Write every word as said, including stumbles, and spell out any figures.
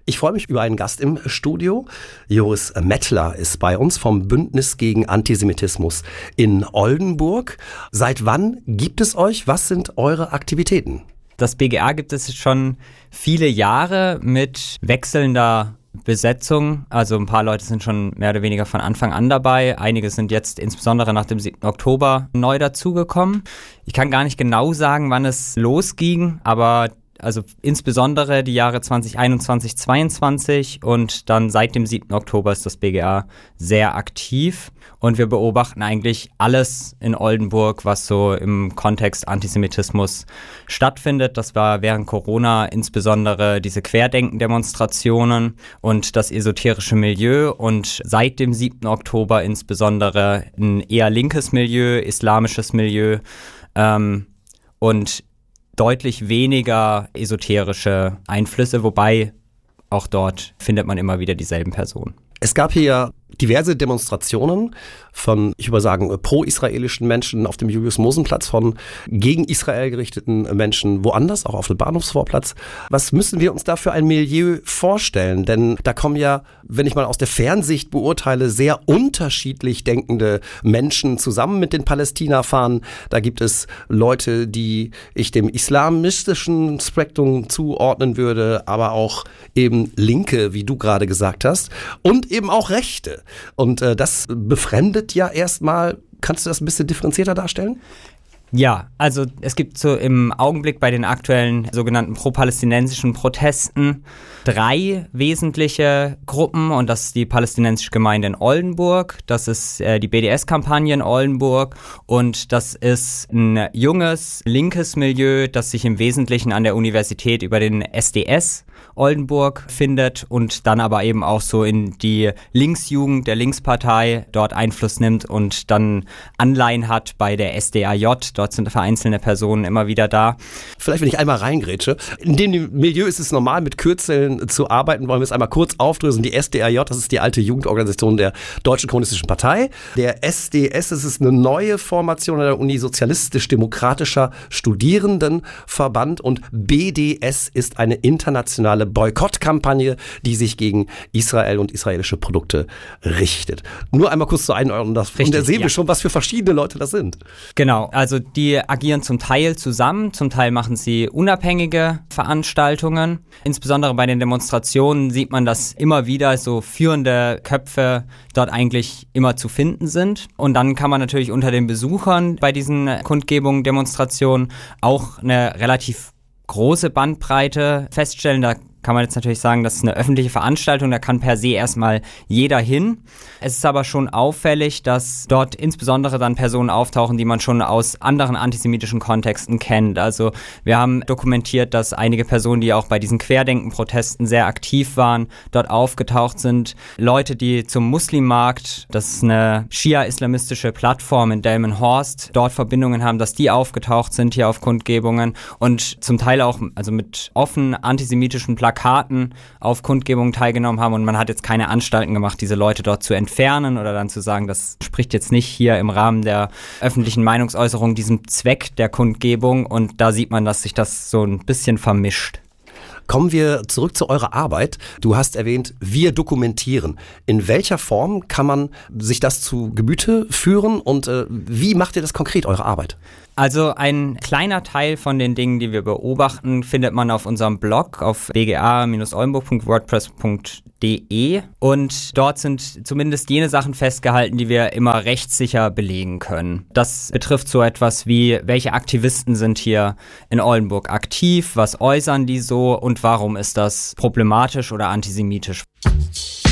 Ich freue mich über einen Gast im Studio. Joris Mettler ist bei uns vom Bündnis gegen Antisemitismus in Oldenburg. Seit wann gibt es euch? Was sind eure Aktivitäten? Das B G A gibt es schon viele Jahre mit wechselnder Besetzung. Also ein paar Leute sind schon mehr oder weniger von Anfang an dabei. Einige sind jetzt insbesondere nach dem siebten Oktober neu dazugekommen. Ich kann gar nicht genau sagen, wann es losging, aber also insbesondere die Jahre zwanzig einundzwanzig, zweiundzwanzig und dann seit dem siebten Oktober ist das B G A sehr aktiv und wir beobachten eigentlich alles in Oldenburg, was so im Kontext Antisemitismus stattfindet. Das war während Corona insbesondere diese Querdenken-Demonstrationen und das esoterische Milieu und seit dem siebten Oktober insbesondere ein eher linkes Milieu, islamisches Milieu ähm, und deutlich weniger esoterische Einflüsse, wobei auch dort findet man immer wieder dieselben Personen. Es gab hier diverse Demonstrationen von, ich würde sagen, pro-israelischen Menschen auf dem Julius-Mosen-Platz, von gegen Israel gerichteten Menschen woanders, auch auf dem Bahnhofsvorplatz. Was müssen wir uns da für ein Milieu vorstellen? Denn da kommen ja, wenn ich mal aus der Fernsicht beurteile, sehr unterschiedlich denkende Menschen zusammen mit den Palästina-Fahnen. Da gibt es Leute, die ich dem islamistischen Spektrum zuordnen würde, aber auch eben Linke, wie du gerade gesagt hast, und eben auch Rechte. Und äh, das befremdet ja erstmal. Kannst du das ein bisschen differenzierter darstellen? Ja, also es gibt so im Augenblick bei den aktuellen sogenannten pro-palästinensischen Protesten drei wesentliche Gruppen und das ist die palästinensische Gemeinde in Oldenburg, das ist äh, die B D S-Kampagne in Oldenburg und das ist ein junges, linkes Milieu, das sich im Wesentlichen an der Universität über den S D S Oldenburg findet und dann aber eben auch so in die Linksjugend der Linkspartei dort Einfluss nimmt und dann Anleihen hat bei der S D A J. Dort sind vereinzelte Personen immer wieder da. Vielleicht, wenn ich einmal reingrätsche. In dem Milieu ist es normal, mit Kürzeln zu arbeiten. Wollen wir es einmal kurz aufdröseln. Die S D A J, das ist die alte Jugendorganisation der Deutschen Kommunistischen Partei. Der S D S, das ist eine neue Formation an der Uni, Sozialistisch-Demokratischer Studierendenverband. Und B D S ist eine internationale Boykottkampagne, die sich gegen Israel und israelische Produkte richtet. Nur einmal kurz zur Einordnung. Und da sehen wir schon, was für verschiedene Leute das sind. Genau, also die agieren zum Teil zusammen, zum Teil machen sie unabhängige Veranstaltungen. Insbesondere bei den Demonstrationen sieht man, dass immer wieder so führende Köpfe dort eigentlich immer zu finden sind. Und dann kann man natürlich unter den Besuchern bei diesen Kundgebungen, Demonstrationen auch eine relativ große Bandbreite feststellen. Da kann man jetzt natürlich sagen, das ist eine öffentliche Veranstaltung, da kann per se erstmal jeder hin. Es ist aber schon auffällig, dass dort insbesondere dann Personen auftauchen, die man schon aus anderen antisemitischen Kontexten kennt. Also wir haben dokumentiert, dass einige Personen, die auch bei diesen Querdenken-Protesten sehr aktiv waren, dort aufgetaucht sind. Leute, die zum Muslimmarkt, das ist eine schia-islamistische Plattform in Delmenhorst, dort Verbindungen haben, dass die aufgetaucht sind hier auf Kundgebungen und zum Teil auch also mit offen antisemitischen Plakaten Plakaten auf Kundgebungen teilgenommen haben und man hat jetzt keine Anstalten gemacht, diese Leute dort zu entfernen oder dann zu sagen, das spricht jetzt nicht hier im Rahmen der öffentlichen Meinungsäußerung diesem Zweck der Kundgebung und da sieht man, dass sich das so ein bisschen vermischt. Kommen wir zurück zu eurer Arbeit. Du hast erwähnt, wir dokumentieren. In welcher Form kann man sich das zu Gemüte führen und äh, wie macht ihr das konkret, eure Arbeit? Also ein kleiner Teil von den Dingen, die wir beobachten, findet man auf unserem Blog auf b g a Bindestrich oldenburg Punkt wordpress Punkt d e und dort sind zumindest jene Sachen festgehalten, die wir immer rechtssicher belegen können. Das betrifft so etwas wie, welche Aktivisten sind hier in Oldenburg aktiv, was äußern die so und warum ist das problematisch oder antisemitisch.